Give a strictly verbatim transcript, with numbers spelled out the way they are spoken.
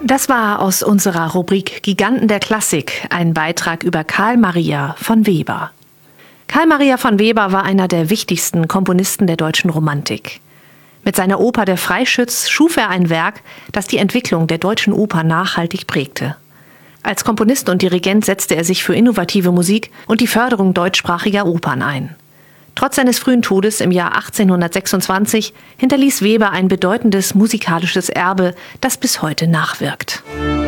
Das war aus unserer Rubrik Giganten der Klassik ein Beitrag über Carl Maria von Weber. Carl Maria von Weber war einer der wichtigsten Komponisten der deutschen Romantik. Mit seiner Oper Der Freischütz schuf er ein Werk, das die Entwicklung der deutschen Oper nachhaltig prägte. Als Komponist und Dirigent setzte er sich für innovative Musik und die Förderung deutschsprachiger Opern ein. Trotz seines frühen Todes im Jahr achtzehnhundertsechsundzwanzig hinterließ Weber ein bedeutendes musikalisches Erbe, das bis heute nachwirkt.